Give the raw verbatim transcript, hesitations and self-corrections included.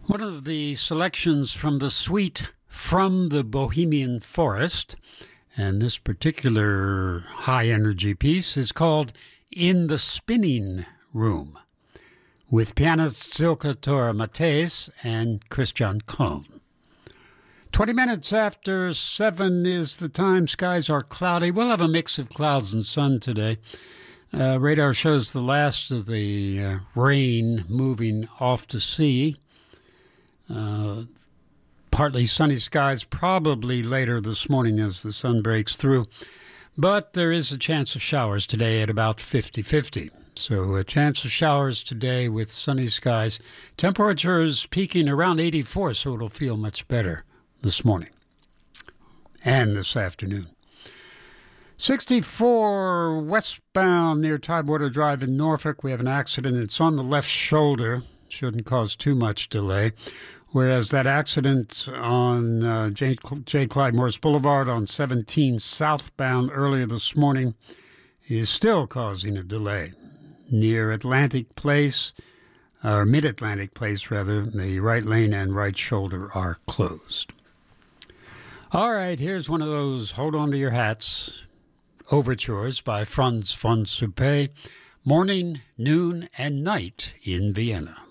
One of the selections from the suite From the Bohemian Forest, and this particular high-energy piece is called In the Spinning Room, with pianist Silke Tora Matthäus and Christian Krohn. twenty minutes after seven is the time. Skies are cloudy. We'll have a mix of clouds and sun today. Uh, radar shows the last of the uh, rain moving off to sea. Uh, partly sunny skies probably later this morning as the sun breaks through. But there is a chance of showers today at about fifty-fifty. So a chance of showers today with sunny skies. Temperatures peaking around eighty-four, so it'll feel much better this morning and this afternoon. sixty-four westbound near Tidewater Drive in Norfolk. We have an accident. It's on the left shoulder. Shouldn't cause too much delay. Whereas that accident on uh, J. J. Clyde Morris Boulevard on seventeen southbound earlier this morning is still causing a delay. Near Atlantic Place, or Mid-Atlantic Place rather, the right lane and right shoulder are closed. All right, here's one of those hold on to your hats overtures by Franz von Suppé, Morning, Noon, and Night in Vienna.